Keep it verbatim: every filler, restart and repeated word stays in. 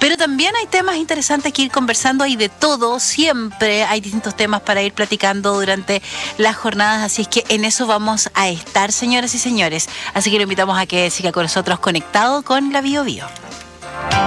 Pero también hay temas interesantes que ir conversando, hay de todo, siempre hay distintos temas para ir platicando durante las jornadas, así es que en eso vamos a estar, señoras y señores. Así que lo invitamos a que siga con nosotros conectado con la Bio Bio.